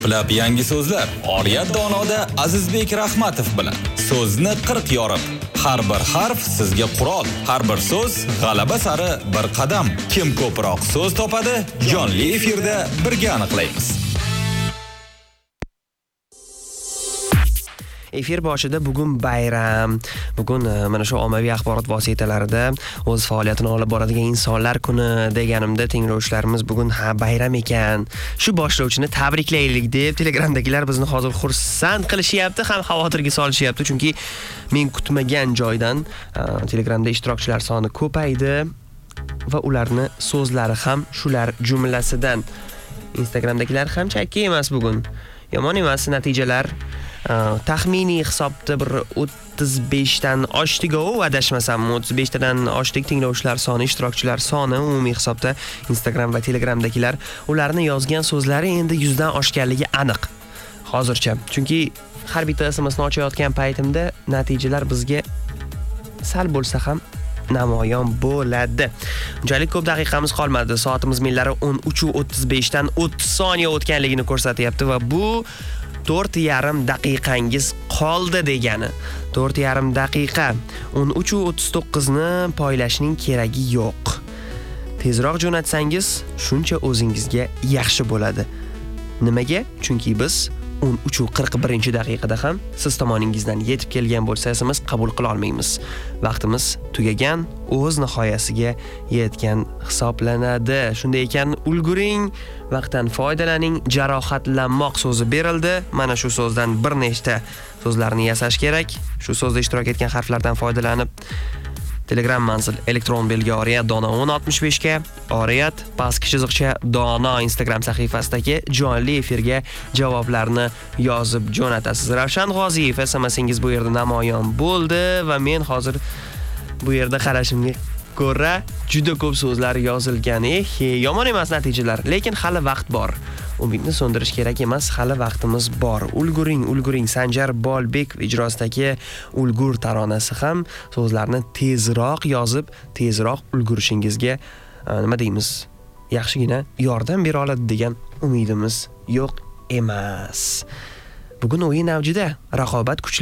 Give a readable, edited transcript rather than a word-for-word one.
Ko'plab yangi so'zlar Oriyat Donoda Azizbek Rahmatov bilan so'zni 40 yorib. Har bir harf sizga qurol, har bir so'z g'alaba sari bir qadam. Kim ko'proq so'z topadi, jonli efirda birga aniqlaymiz. Efir boshida bugun bayram. Bugun mana shu ommaviy axborot vositalarida o'z faoliyatini olib boradigan insonlar kuni deganimda tinglovchilarimiz bugun bayram ekan. Shu boshlovchini tabriklaylik deb Telegramdagilar bizni hozir xursand qilishyapti, ham xavotirga solishyapti, chunki men kutmagan joydan Telegramda ishtirokchilar soni ko'paydi va ularni so'zlari ham shular jumlasidan. Instagramdagilar ham chakki emas bugun. Yomon emas natijalar. Taxminiy hisobda bir 35 dan oshdik-ku, adashmasam 35 dan oshdik tinglovchilar soni, ishtirokchilar soni umumiy hisobda Instagram va Telegramdagilar ularni yozgan so'zlari endi 100 dan oshganligi aniq. Hozircha. Chunki har bitta SMSni ochayotgan paytimda natijalar bizga sal bo'lsa ham namoyon bo'ladi. Unchalik ko'p daqiqamiz qolmadi. Soatimiz millari 13:35 dan 30 soniya o'tganligini ko'rsatyapti va bu 4,5 daqiqangiz qoldi degani. 4,5 daqiqa. 13:39 ni poylashning keragi yo'q. Tezroq jo'natsangiz, shuncha o'zingizga yaxshi bo'ladi. Nimaga? Chunki biz 13:41 daqiqada ham siz tomoningizdan yetib kelgan bo'lsangiz qabul qila olmaymiz. Vaqtimiz tugagan, o'z nihoyasiga yetgan hisoblanadi. Shunday ekan, ulguring, vaqtdan foydalaning. Jarohatlanmoq so'zi berildi. Mana shu so'zdan bir nechta so'zlarni yasash kerak. Shu so'zda ishtirok etgan harflardan foydalanib Telegram manzil elektron belgi Oriyat Dono 1065 ga, Oriyat _Dono Instagram sahifasidagi jonli efirga javoblarni yozib jo'natasiz. Ravshan G'oziyev SMSingiz bu yerda namoyon bo'ldi va men hozir bu yerda qarashimga ko'ra juda ko'p so'zlar yozilgan. Yomon emas natijalar, lekin hali vaqt bor. Umidni so'ndirish kerak emas, hali vaqtimiz bor. Ulguring. Sanjar Bolbek ijrosidagi Ulgur taronasi ham so'zlarni tezroq yozib, tezroq ulgurishingizga nima deymiz? Yaxshigina yordam bera oladi degan umidimiz yo'q emas. Bugun o'yin avjida, raqobat kuchli.